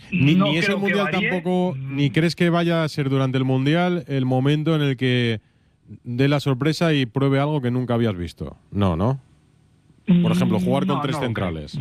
No Ni es el creo que Mundial varíe. tampoco, ni crees que vaya a ser durante el Mundial el momento en el que dé la sorpresa y pruebe algo que nunca habías visto. No, ¿no? Por ejemplo, jugar con No, tres no lo creo. centrales.